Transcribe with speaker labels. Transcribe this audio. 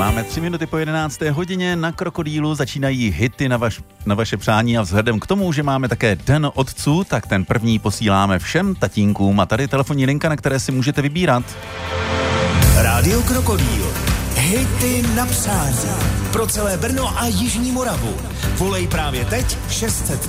Speaker 1: Máme 3 minuty po 11. hodině, na Krokodýlu začínají hity na vaše přání a vzhledem k tomu, že máme také Den otců, tak ten první posíláme všem tatínkům a tady telefonní linka, na které si můžete vybírat.
Speaker 2: Rádio Krokodýl. Hity na přání. Pro celé Brno a Jižní Moravu. Volej právě teď 600